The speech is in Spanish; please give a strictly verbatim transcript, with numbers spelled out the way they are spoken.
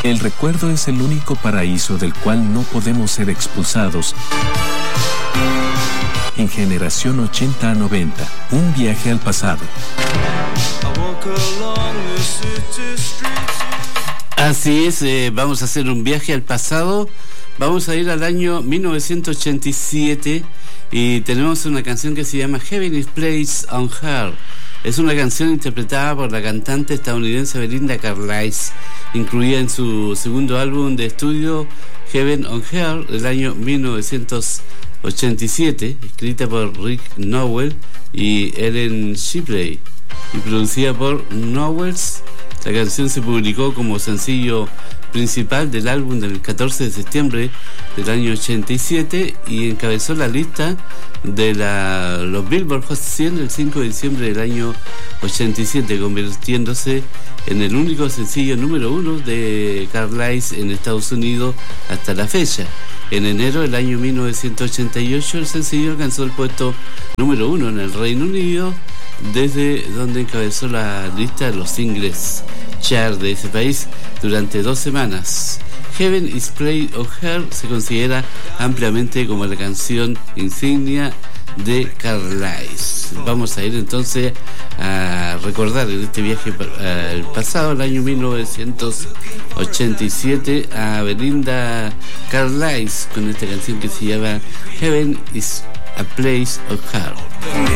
El recuerdo es el único paraíso del cual no podemos ser expulsados. En Generación ochenta a noventa, un viaje al pasado. Así es, eh, vamos a hacer un viaje al pasado. Vamos a ir al año mil novecientos ochenta y siete y tenemos una canción que se llama Heaven is Placed on Her. Es una canción interpretada por la cantante estadounidense Belinda Carlisle, incluida en su segundo álbum de estudio Heaven on Her del año mil novecientos ochenta y siete, escrita por Rick Nowell y Ellen Shipley y producida por Knowles. La canción se publicó como sencillo principal del álbum del catorce de septiembre del año ochenta y siete y encabezó la lista de la, los Billboard Hot cien el cinco de diciembre del año ochenta y siete, convirtiéndose en el único sencillo número uno de Carlisle en Estados Unidos hasta la fecha. En enero del año mil novecientos ochenta y ocho el sencillo alcanzó el puesto número uno en el Reino Unido, desde donde encabezó la lista de los singles chart de ese país durante dos semanas. Heaven is Placed on Her se considera ampliamente como la canción insignia de Carlisle. Vamos a ir entonces a recordar en este viaje al pasado, el año mil novecientos ochenta y siete, a Belinda Carlisle con esta canción que se llama Heaven is a Place on Her.